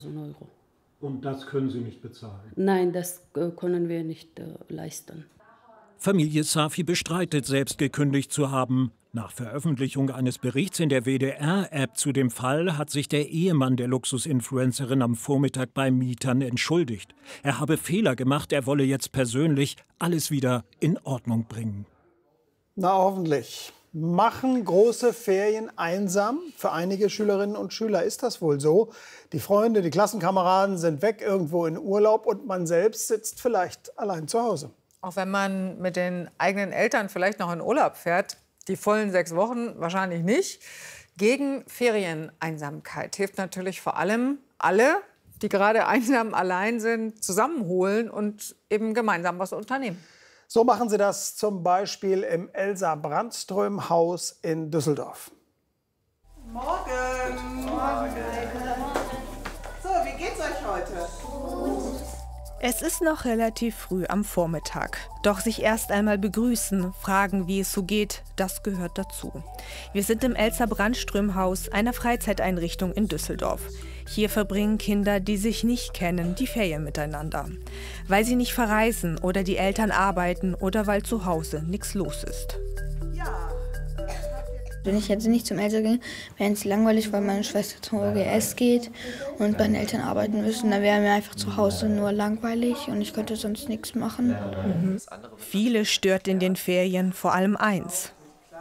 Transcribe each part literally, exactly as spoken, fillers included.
Euro. Und das können Sie nicht bezahlen? Nein, das äh, können wir nicht äh, leisten. Familie Safi bestreitet, selbst gekündigt zu haben. Nach Veröffentlichung eines Berichts in der W D R-App zu dem Fall hat sich der Ehemann der Luxusinfluencerin am Vormittag bei Mietern entschuldigt. Er habe Fehler gemacht, er wolle jetzt persönlich alles wieder in Ordnung bringen. Na, hoffentlich. Machen große Ferien einsam? Für einige Schülerinnen und Schüler ist das wohl so. Die Freunde, die Klassenkameraden sind weg irgendwo in Urlaub und man selbst sitzt vielleicht allein zu Hause. Auch wenn man mit den eigenen Eltern vielleicht noch in Urlaub fährt, die vollen sechs Wochen wahrscheinlich nicht. Gegen Ferieneinsamkeit hilft natürlich vor allem alle, die gerade einsam allein sind, zusammenholen und eben gemeinsam was unternehmen. So machen sie das zum Beispiel im Elsa-Brandström-Haus in Düsseldorf. Morgen. Morgen. So, wie geht's euch heute? Es ist noch relativ früh am Vormittag. Doch sich erst einmal begrüßen, fragen, wie es so geht, das gehört dazu. Wir sind im Elsa-Brandström-Haus, einer Freizeiteinrichtung in Düsseldorf. Hier verbringen Kinder, die sich nicht kennen, die Ferien miteinander. Weil sie nicht verreisen oder die Eltern arbeiten oder weil zu Hause nichts los ist. Wenn ich jetzt nicht zum Eltern gehe, wäre es langweilig, weil meine Schwester zum O G S geht und meine Eltern arbeiten müssen. Dann wäre mir einfach zu Hause nur langweilig und ich könnte sonst nichts machen. Mhm. Viele stört in den Ferien vor allem eins.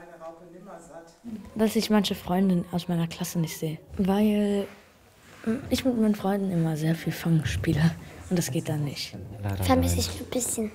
Dass ich manche Freunde aus meiner Klasse nicht sehe. Weil ich mit meinen Freunden immer sehr viel Fang spiele und das geht dann nicht. Vermisse ich ein bisschen.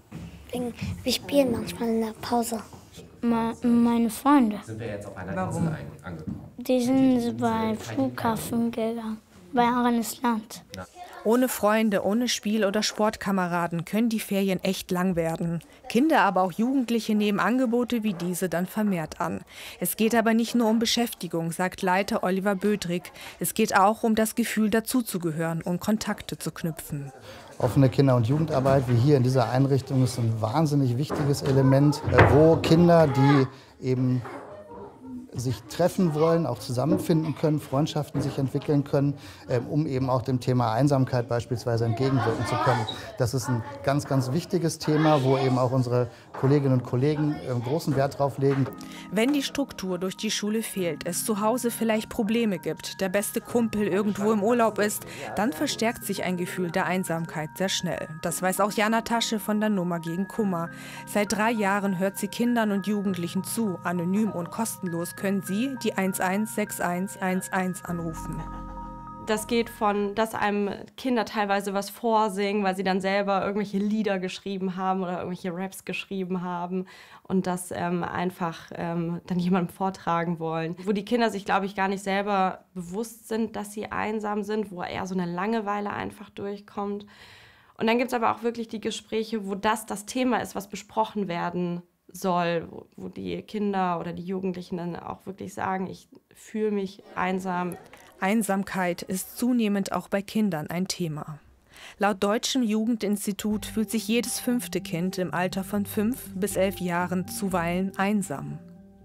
Wir spielen manchmal in der Pause. Meine Freunde. Sind wir jetzt auf einer Insel angekommen? Die sind beim Flughafen gegangen, bei Arnes Land. Ohne Freunde, ohne Spiel- oder Sportkameraden können die Ferien echt lang werden. Kinder, aber auch Jugendliche nehmen Angebote wie diese dann vermehrt an. Es geht aber nicht nur um Beschäftigung, sagt Leiter Oliver Bödrig. Es geht auch um das Gefühl, dazuzugehören und Kontakte zu knüpfen. Offene Kinder- und Jugendarbeit, wie hier in dieser Einrichtung, ist ein wahnsinnig wichtiges Element, wo Kinder, die eben sich treffen wollen, auch zusammenfinden können, Freundschaften sich entwickeln können, um eben auch dem Thema Einsamkeit beispielsweise entgegenwirken zu können. Das ist ein ganz, ganz wichtiges Thema, wo eben auch unsere Kolleginnen und Kollegen großen Wert drauf legen. Wenn die Struktur durch die Schule fehlt, es zu Hause vielleicht Probleme gibt, der beste Kumpel irgendwo im Urlaub ist, dann verstärkt sich ein Gefühl der Einsamkeit sehr schnell. Das weiß auch Jana Tasche von der Nummer gegen Kummer. Seit drei Jahren hört sie Kindern und Jugendlichen zu. Anonym und kostenlos können Sie die eins eins sechs eins eins eins anrufen. Das geht von, dass einem Kinder teilweise was vorsingen, weil sie dann selber irgendwelche Lieder geschrieben haben oder irgendwelche Raps geschrieben haben und das ähm, einfach ähm, dann jemandem vortragen wollen. Wo die Kinder sich, glaube ich, gar nicht selber bewusst sind, dass sie einsam sind, wo eher so eine Langeweile einfach durchkommt. Und dann gibt es aber auch wirklich die Gespräche, wo das das Thema ist, was besprochen werden soll, wo, wo die Kinder oder die Jugendlichen dann auch wirklich sagen, ich fühle mich einsam. Einsamkeit ist zunehmend auch bei Kindern ein Thema. Laut Deutschem Jugendinstitut fühlt sich jedes fünfte Kind im Alter von fünf bis elf Jahren zuweilen einsam.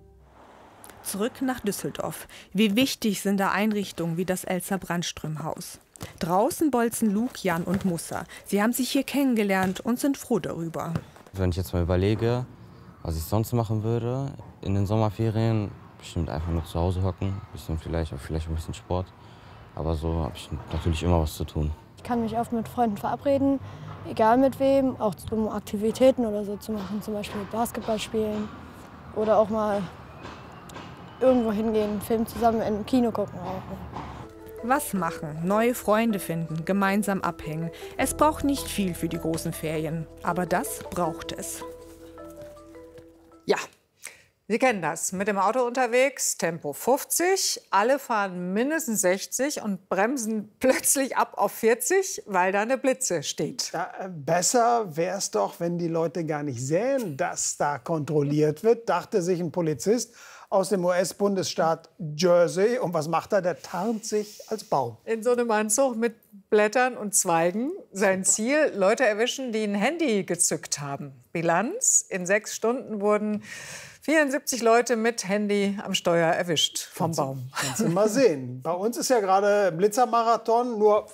Zurück nach Düsseldorf. Wie wichtig sind da Einrichtungen wie das Elsa-Brandström-Haus? Draußen bolzen Luke, Jan und Mussa. Sie haben sich hier kennengelernt und sind froh darüber. Wenn ich jetzt mal überlege, was ich sonst machen würde in den Sommerferien, bestimmt einfach nur zu Hause hocken, bisschen vielleicht, vielleicht ein bisschen Sport. Aber so habe ich natürlich immer was zu tun. Ich kann mich oft mit Freunden verabreden, egal mit wem, auch um Aktivitäten oder so zu machen, zum Beispiel Basketball spielen oder auch mal irgendwo hingehen, einen Film zusammen im Kino gucken auch. Was machen, neue Freunde finden, gemeinsam abhängen. Es braucht nicht viel für die großen Ferien, aber das braucht es. Ja, Sie kennen das. Mit dem Auto unterwegs, Tempo fünfzig. Alle fahren mindestens sechzig und bremsen plötzlich ab auf vierzig, weil da eine Blitze steht. Ja, besser wäre es doch, wenn die Leute gar nicht sehen, dass da kontrolliert wird, dachte sich ein Polizist aus dem U S-Bundesstaat Jersey. Und was macht er? Der tarnt sich als Baum. In so einem Anzug mit Blättern und Zweigen. Sein Ziel, Leute erwischen, die ein Handy gezückt haben. Bilanz, in sechs Stunden wurden vierundsiebzig Leute mit Handy am Steuer erwischt vom Baum. Kannst du mal sehen. Bei uns ist ja gerade Blitzermarathon, nur